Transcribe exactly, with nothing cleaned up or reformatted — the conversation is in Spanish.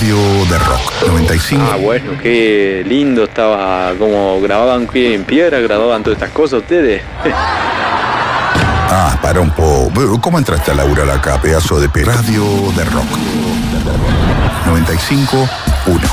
Radio de Rock noventa y cinco. Ah, bueno, qué lindo estaba, como grababan en piedra, grababan todas estas cosas ustedes. Ah, para un poco. ¿Cómo entraste a laburar acá, pedazo de pe... Radio de Rock noventa y cinco punto uno.